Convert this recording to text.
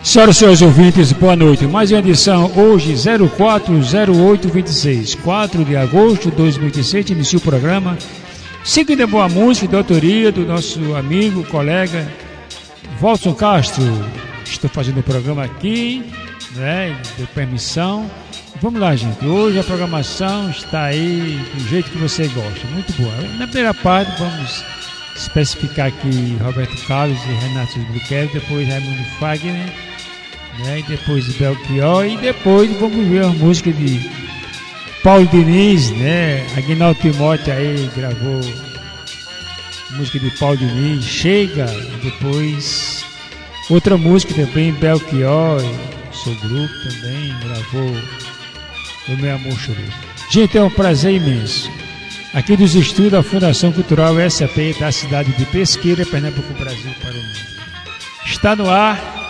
Senhoras e senhores ouvintes, boa noite. Mais uma edição hoje, 040826, 4 de agosto de 2017, inicia o programa. Seguindo a boa música de autoria do nosso amigo, colega, Walson Castro. Estou fazendo o programa aqui, né, de permissão. Vamos lá, gente. Hoje a programação está aí do jeito que você gosta. Muito boa. Na primeira parte, vamos especificar aqui Roberto Carlos e Renato Buquerque, depois Raimundo Fagner, né, e depois Belchior, e depois vamos ver a música de Paulo Diniz, né? Aguinaldo Timóteo aí gravou música de Paulo Diniz, Chega, e depois outra música também, Belchior, seu grupo também gravou O Meu Amor Chorou. Gente, é um prazer imenso. Aqui dos estudos da Fundação Cultural SAP da cidade de Pesqueira, Pernambuco, Brasil para o mundo. Está no ar